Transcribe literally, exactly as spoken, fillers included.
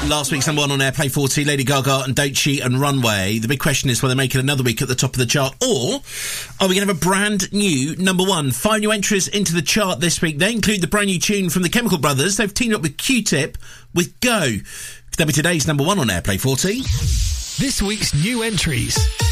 Last week's number one on Airplay forty, Lady Gaga and Don't Cheat and Runway. The big question is whether they make it another week at the top of the chart, or are we going to have a brand new number one? Five new entries into the chart this week. They include the brand new tune from the Chemical Brothers. They've teamed up with Q-Tip with Go. That'll be today's number one on Airplay forty. This week's new entries.